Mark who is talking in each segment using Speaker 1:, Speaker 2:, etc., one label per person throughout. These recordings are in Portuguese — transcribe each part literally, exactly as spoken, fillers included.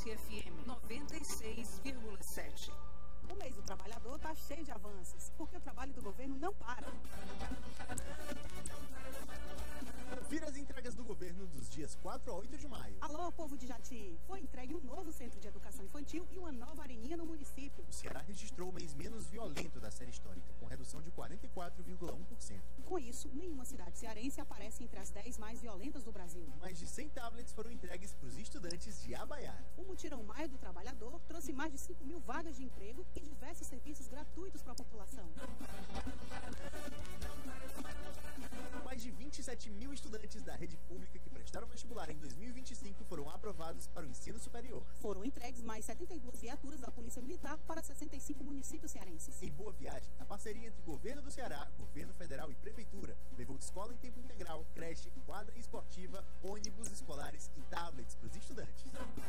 Speaker 1: Destaque F M noventa e seis vírgula sete.
Speaker 2: O mês do trabalhador está cheio de avanços, porque o trabalho do governo não para.
Speaker 3: Confira as entregas do governo dos dias quatro a oito de maio.
Speaker 2: Alô, povo de Jati! Foi entregue um novo centro de educação infantil e uma nova areninha no município.
Speaker 3: O Ceará registrou o mês menos violento da série histórica, com redução de quarenta e quatro vírgula um por cento.
Speaker 2: Com isso, nenhuma cidade cearense aparece entre as dez mais violentas do Brasil.
Speaker 3: Mais de cem tablets foram entregues para os estudantes de Abaiara.
Speaker 2: O mutirão Maio do Trabalhador trouxe mais de cinco mil vagas de emprego e diversos serviços gratuitos para a população.
Speaker 3: Mais de vinte e sete mil estudantes da rede pública que prestaram vestibular em dois mil e vinte e cinco foram aprovados para o ensino superior.
Speaker 2: Foram entregues mais setenta e duas viaturas da Polícia Militar para sessenta e cinco municípios cearenses.
Speaker 3: Em Boa Viagem, a parceria entre Governo do Ceará, Governo Federal e Prefeitura levou escola em tempo integral, creche, quadra esportiva, ônibus escolares e tablets para os estudantes.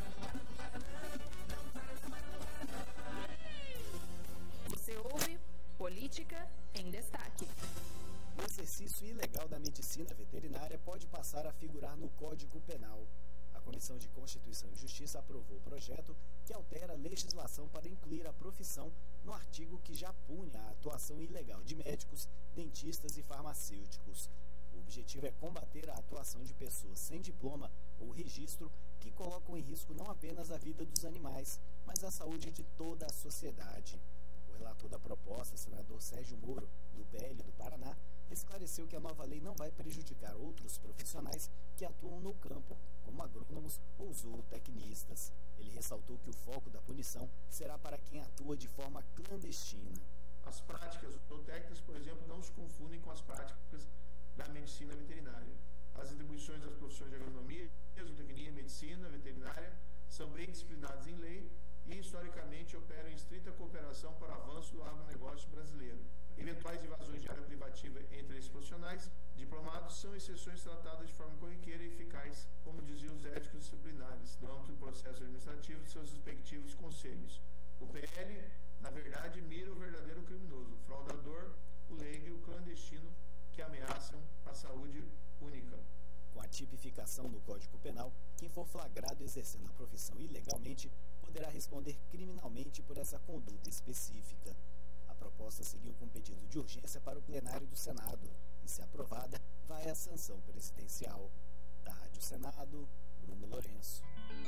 Speaker 1: Você ouve Política em Destaque.
Speaker 4: O exercício ilegal da medicina veterinária pode passar a figurar no Código Penal. A Comissão de Constituição e Justiça aprovou o projeto que altera a legislação para incluir a profissão no artigo que já pune a atuação ilegal de médicos, dentistas e farmacêuticos. O objetivo é combater a atuação de pessoas sem diploma ou registro que colocam em risco não apenas a vida dos animais, mas a saúde de toda a sociedade. O relator da proposta, senador Sérgio Moro, do P L do Paraná, esclareceu que a nova lei não vai prejudicar outros profissionais que atuam no campo, como agrônomos ou zootecnistas. Ele ressaltou que o foco da punição será para quem atua de forma clandestina.
Speaker 5: As práticas zootécnicas, por exemplo, não se confundem com as práticas da medicina veterinária. As atribuições das profissões de agronomia, zootecnia, medicina veterinária são bem disciplinadas em lei e, historicamente, operam em estrita cooperação para o avanço do agronegócio brasileiro. Eventuais invasões de área privativa entre esses profissionais diplomados são exceções tratadas de forma corriqueira e eficaz, como diziam os éticos disciplinares, no âmbito do processo administrativo de seus respectivos conselhos. O P L, na verdade, mira o verdadeiro criminoso, o fraudador, o leigo e o clandestino que ameaçam a saúde única.
Speaker 4: Com a tipificação no Código Penal, quem for flagrado exercendo a profissão ilegalmente poderá responder criminalmente por essa conduta específica. A proposta seguiu com pedido de urgência para o plenário do Senado e, se aprovada, vai à sanção presidencial. Da Rádio Senado, Bruno Lourenço.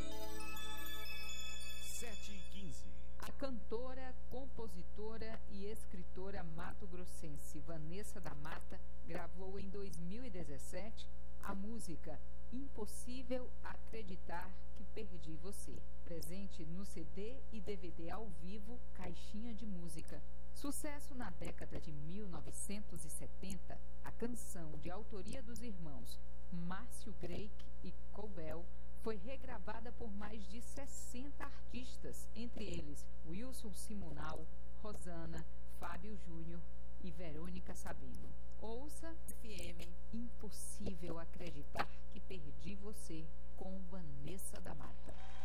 Speaker 6: sete e quinze.
Speaker 7: A cantora, compositora e escritora mato-grossense Vanessa da Mata gravou em dois mil e dezessete a música Impossível Acreditar que Perdi Você, presente no C D e D V D ao vivo Caixinha de Música. Sucesso na década de mil novecentos e setenta, a canção de autoria dos irmãos Márcio Greik e Colbel foi regravada por mais de sessenta artistas, entre eles Wilson Simonal, Rosana, Fábio Júnior e Verônica Sabino. Ouça F M Impossível Acreditar que Perdi Você, com Vanessa da Mata.